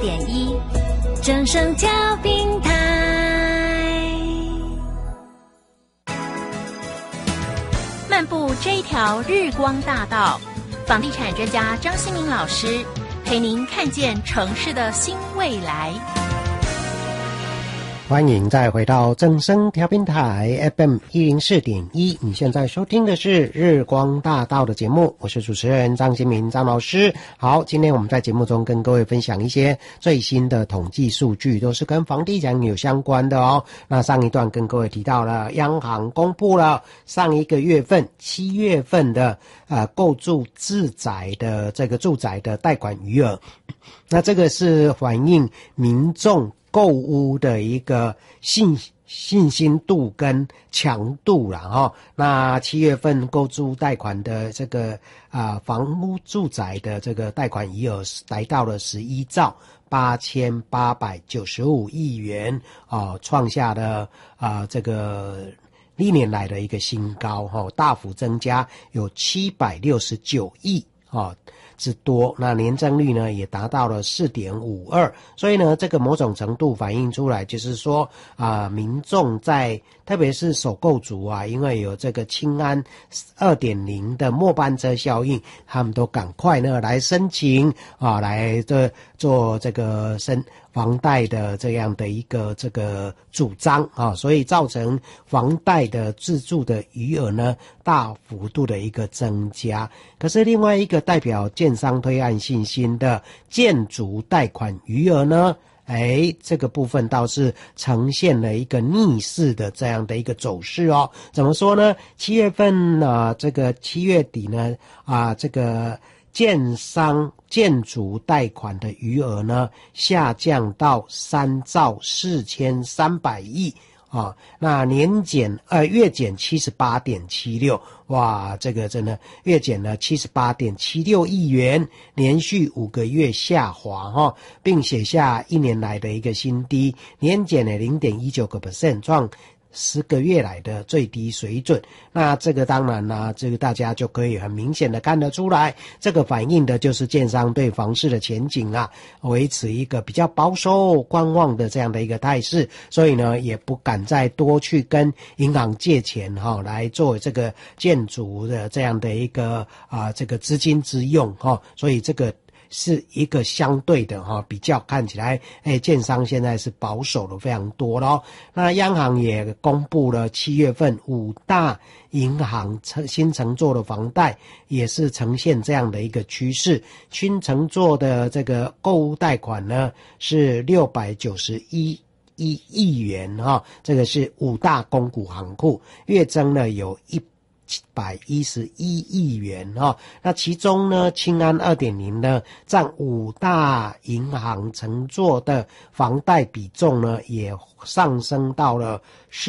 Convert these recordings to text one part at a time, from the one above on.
104.1正声调频台。漫步这一条日光大道，房地产专家张新民老师陪您看见城市的新未来。 欢迎再回到正声调频台 FM 104.1，你现在收听的是日光大道的节目，我是主持人张新民张老师。好，今天我们在节目中跟各位分享一些最新的统计数据，都是跟房地产有相关的哦。那上一段跟各位提到了，央行公布了上一个月份7月份的购住自宅的这个住宅的贷款余额，那这个是反映民众购屋的一个信心度跟强度啦齁。那7月份购住贷款的这个房屋住宅的这个贷款余额来到了11兆8895亿元创下了这个历年来的一个新高大幅增加有769亿之多，那年增率呢也达到了 4.52， 所以呢这个某种程度反映出来就是说民众在特别是首购族因为有这个青安 2.0 的末班车效应，他们都赶快呢来申请来做这个房贷的这样的一个这个主张所以造成房贷的自住的余额呢大幅度的一个增加。可是另外一个代表建商推案信心的建筑贷款余额呢这个部分倒是呈现了一个逆势的这样的一个走势怎么说呢？7月份这个7月底呢这个建商建筑贷款的余额呢下降到3兆4300亿那月减 78.76， 哇，这个真的月减了 78.76 亿元，连续5个月下滑并写下1年来的一个新低，年减了 0.19%， 创10个月来的最低水准。那这个当然呢这个大家就可以很明显的看得出来，这个反映的就是建商对房市的前景维持一个比较保守观望的这样的一个态势，所以呢也不敢再多去跟银行借钱来做这个建筑的这样的一个这个资金之用所以这个是一个相对的比较看起来建商现在是保守的非常多咯。那央行也公布了7月份5大银行新承做的房贷也是呈现这样的一个趋势，新承做的这个购屋贷款呢是691亿元这个是5大公股行库，月增了有111亿元那其中呢青安 2.0 呢占5大银行承做的房贷比重呢也上升到了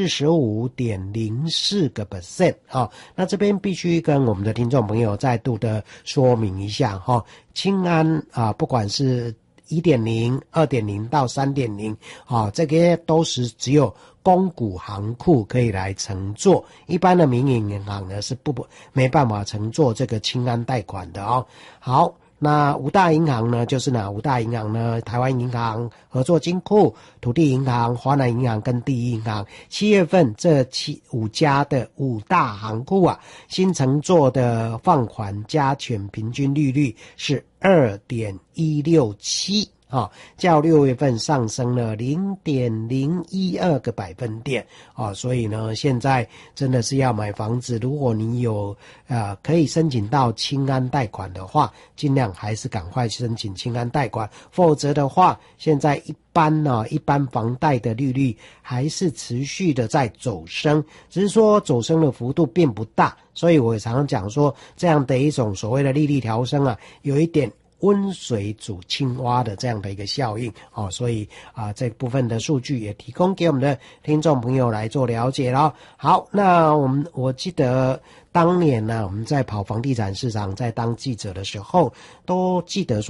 45.04% 那这边必须跟我们的听众朋友再度的说明一下青安不管是1.0 2.0 到 3.0 这个都是只有公股行库可以来承做，一般的民营银行呢是没办法承做这个青安贷款的好，那5大银行呢就是哪5大银行呢？台湾银行、合作金库、土地银行、华南银行跟第一银行。7月份这5家的5大行库新承做的放款加权平均利率是 2.167较6月份上升了 0.012 个百分点所以呢现在真的是要买房子，如果你有可以申请到青安贷款的话，尽量还是赶快申请青安贷款，否则的话现在一般房贷的利率还是持续的在走升，只是说走升的幅度并不大，所以我也常常讲说这样的一种所谓的利率调升有一点温水煮青蛙的这样的一个效应所以这部分的数据也提供给我们的听众朋友来做了解了。好，那我记得当年我们在跑房地产市场，在当记者的时候，都记得说